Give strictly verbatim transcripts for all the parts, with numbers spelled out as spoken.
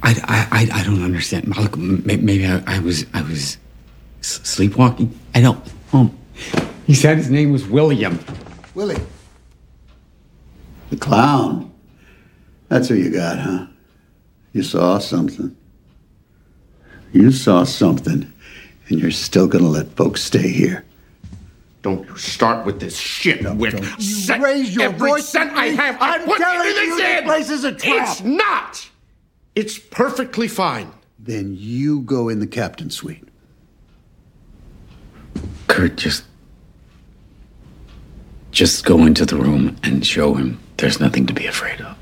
I, I, I don't understand. Look, maybe I, I was, I was sleepwalking. I don't. Um, he said his name was William. Willie. The clown. That's who you got, huh? You saw something. You saw something, and you're still gonna let folks stay here. Don't you start with this shit, No, Wick. don't. You Cent- raise your every voice cent at I me. have, I I'm put telling into you this this in. place is a trap. It's not. It's perfectly fine. Then you go in the captain's suite. Kurt, just, just go into the room and show him there's nothing to be afraid of.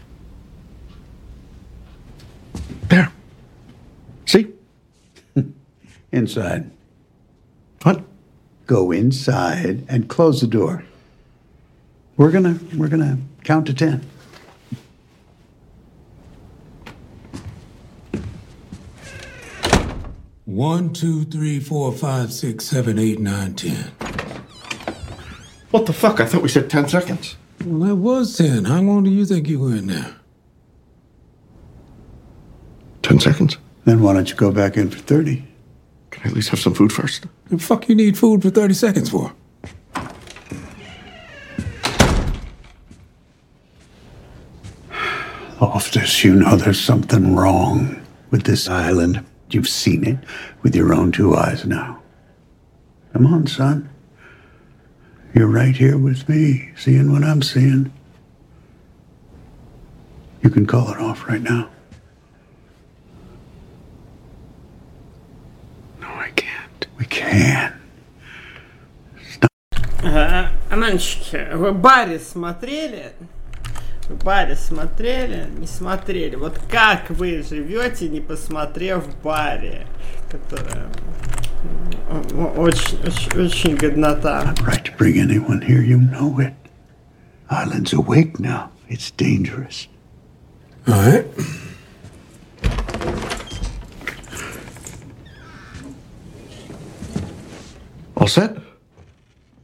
There. See? Inside. What? Go inside and close the door. We're gonna we're gonna count to ten. One, two, three, four, five, six, seven, eight, nine, ten. What the fuck? I thought we said ten seconds. Well, that was ten. How long do you think you were in there? Ten seconds? Then why don't you go back in for thirty? Can I at least have some food first? The fuck you need food for thirty seconds for? Loftus, you know there's something wrong with this island. You've seen it with your own two eyes now. Come on, son. You're right here with me, seeing what I'm seeing. You can call it off right now. No, I can't. We can. Ага. Ананчики, вы Барри смотрели? Вы Барри смотрели? Не смотрели. Вот как вы живете, не посмотрев Барри? Которая очень, очень, очень годнота. Not right to bring anyone here, you know it. Island's awake now. It's dangerous. All right. All set?